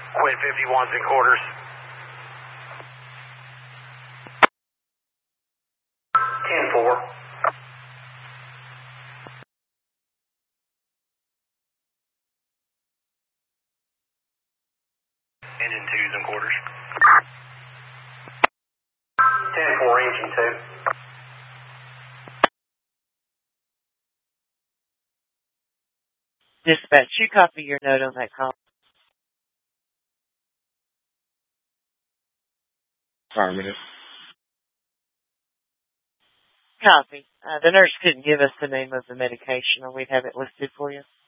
Quit 51s and quarters. 10-4. Engine 2s and quarters. 10-4, engine 2. Dispatch, you copy your note on that call. Affirmative. Copy. The nurse couldn't give us the name of the medication, or we'd have it listed for you.